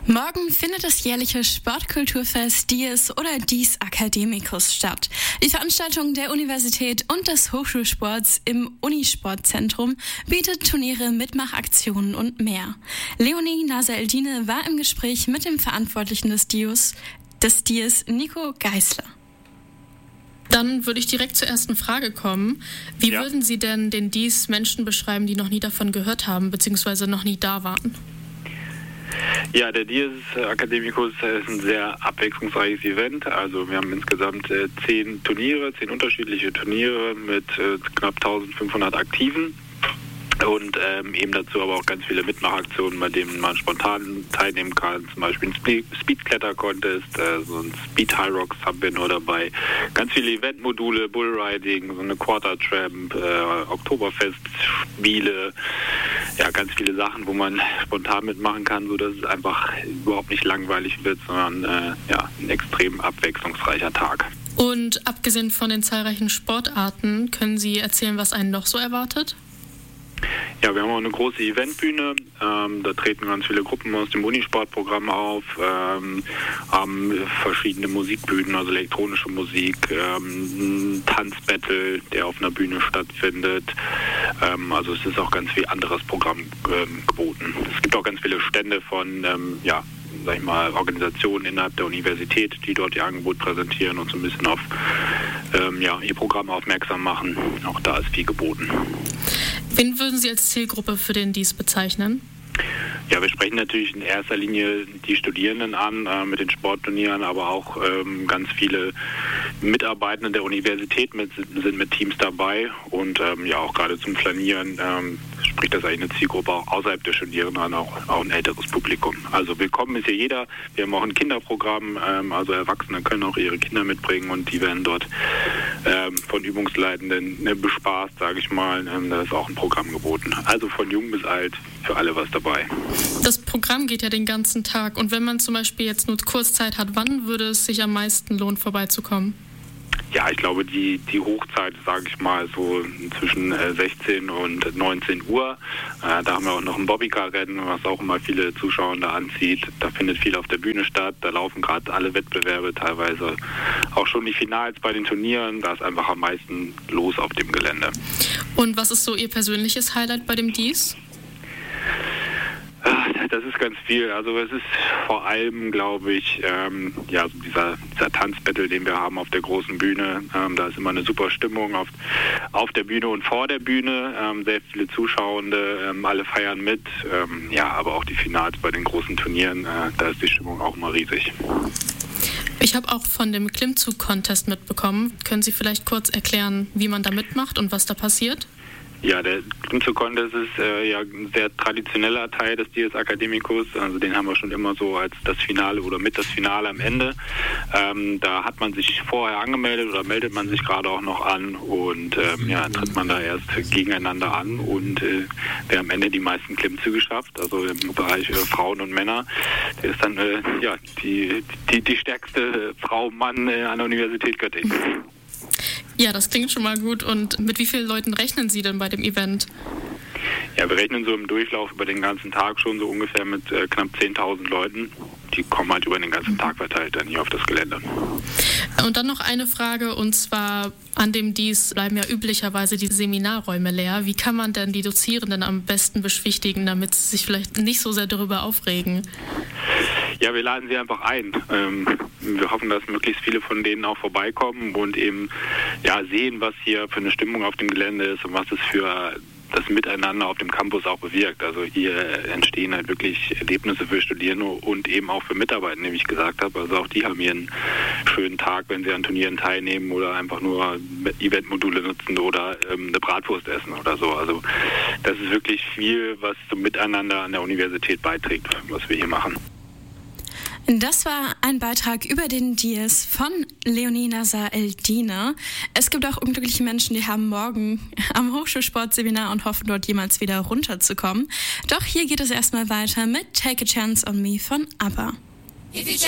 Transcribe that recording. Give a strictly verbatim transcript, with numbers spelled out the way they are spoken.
Morgen findet das jährliche Sportkulturfest Dies oder Dies Academicus statt. Die Veranstaltung der Universität und des Hochschulsports im Unisportzentrum bietet Turniere, Mitmachaktionen und mehr. Leonie Naser-Eldine war im Gespräch mit dem Verantwortlichen des Dies, des Dies, Nico Geisler. Dann würde ich direkt zur ersten Frage kommen. Wie ja. würden Sie denn den Dies Menschen beschreiben, die noch nie davon gehört haben, beziehungsweise noch nie da waren? Ja, der Dies Academicus ist ein sehr abwechslungsreiches Event. Also wir haben insgesamt äh, zehn Turniere, zehn unterschiedliche Turniere mit äh, knapp eintausendfünfhundert Aktiven. Und ähm, eben dazu aber auch ganz viele Mitmachaktionen, bei denen man spontan teilnehmen kann. Zum Beispiel ein Speed-Kletter-Contest, äh, so ein Speed-High-Rocks haben wir nur dabei. Ganz viele Eventmodule, Bullriding, so eine Quarter-Tramp, äh, Oktoberfest-Spiele. Ja, ganz viele Sachen, wo man spontan mitmachen kann, sodass es einfach überhaupt nicht langweilig wird, sondern äh, ja, ein extrem abwechslungsreicher Tag. Und abgesehen von den zahlreichen Sportarten, können Sie erzählen, was einen noch so erwartet? Ja, wir haben auch eine große Eventbühne, ähm, da treten ganz viele Gruppen aus dem Unisportprogramm auf, ähm, haben verschiedene Musikbühnen, also elektronische Musik, ähm, ein Tanzbattle, der auf einer Bühne stattfindet, ähm, also es ist auch ganz viel anderes Programm ähm, geboten. Es gibt auch ganz viele Stände von, ähm, ja, sag ich mal, Organisationen innerhalb der Universität, die dort ihr Angebot präsentieren und so ein bisschen auf ähm, ja, ihr Programm aufmerksam machen. Auch da ist viel geboten. Wen würden Sie als Zielgruppe für den Dies bezeichnen? Ja, wir sprechen natürlich in erster Linie die Studierenden an äh, mit den Sportturnieren, aber auch ähm, ganz viele Mitarbeitende der Universität mit, sind mit Teams dabei und ähm, ja auch gerade zum Flanieren ähm, spricht das eigentlich eine Zielgruppe auch außerhalb der Studierenden an, auch, auch ein älteres Publikum. Also willkommen ist hier jeder. Wir haben auch ein Kinderprogramm, ähm, also Erwachsene können auch ihre Kinder mitbringen und die werden dort ähm, von Übungsleitenden ne, bespaßt, sage ich mal. Ähm, da ist auch ein Programm geboten. Also von jung bis alt, für alle was dabei. Das Programm geht ja den ganzen Tag und wenn man zum Beispiel jetzt nur kurz Zeit hat, wann würde es sich am meisten lohnen, vorbeizukommen? Ja, ich glaube, die, die Hochzeit, sage ich mal, so zwischen äh, sechzehn und neunzehn Uhr. Äh, da haben wir auch noch ein Bobbycar-Rennen, was auch immer viele Zuschauer da anzieht. Da findet viel auf der Bühne statt. Da laufen gerade alle Wettbewerbe, teilweise auch schon die Finals bei den Turnieren. Da ist einfach am meisten los auf dem Gelände. Und was ist so Ihr persönliches Highlight bei dem Dies? Das ist ganz viel. Also es ist vor allem, glaube ich, ähm, ja, so dieser, dieser Tanzbattle, den wir haben auf der großen Bühne. Ähm, da ist immer eine super Stimmung auf, auf der Bühne und vor der Bühne. Ähm, sehr viele Zuschauende, ähm, alle feiern mit. Ähm, ja, aber auch die Finals bei den großen Turnieren, äh, da ist die Stimmung auch immer riesig. Ich habe auch von dem Klimmzug-Contest mitbekommen. Können Sie vielleicht kurz erklären, wie man da mitmacht und was da passiert? Ja, der Klimmzug-Contest ist äh, ja ein sehr traditioneller Teil des Dies Academicus. Also den haben wir schon immer so als das Finale oder mit das Finale am Ende. Ähm, da hat man sich vorher angemeldet oder meldet man sich gerade auch noch an und ähm, ja, tritt man da erst gegeneinander an und äh, wer am Ende die meisten Klimmzüge schafft, also im Bereich äh, Frauen und Männer, der ist dann äh, ja die, die, die stärkste Frau, Mann äh, an der Universität Göttingen. Ja, das klingt schon mal gut. Und mit wie vielen Leuten rechnen Sie denn bei dem Event? Ja, wir rechnen so im Durchlauf über den ganzen Tag schon so ungefähr mit äh, knapp zehntausend Leuten. Die kommen halt über den ganzen Tag verteilt dann hier auf das Gelände. Und dann noch eine Frage, und zwar an dem Dies bleiben ja üblicherweise die Seminarräume leer. Wie kann man denn die Dozierenden am besten beschwichtigen, damit sie sich vielleicht nicht so sehr darüber aufregen? Ja, wir laden sie einfach ein. Ähm, wir hoffen, dass möglichst viele von denen auch vorbeikommen und eben ja, sehen, was hier für eine Stimmung auf dem Gelände ist und was es für das Miteinander auf dem Campus auch bewirkt. Also hier entstehen halt wirklich Erlebnisse für Studierende und eben auch für Mitarbeiter, wie ich gesagt habe. Also auch die haben hier einen schönen Tag, wenn sie an Turnieren teilnehmen oder einfach nur Eventmodule nutzen oder ähm, eine Bratwurst essen oder so. Also das ist wirklich viel, was zum Miteinander an der Universität beiträgt, was wir hier machen. Das war ein Beitrag über den Dies von Leonie Naser-Eldine. Es gibt auch unglückliche Menschen, die haben morgen am Hochschulsportseminar und hoffen, dort jemals wieder runterzukommen. Doch hier geht es erstmal weiter mit Take a Chance on Me von ABBA.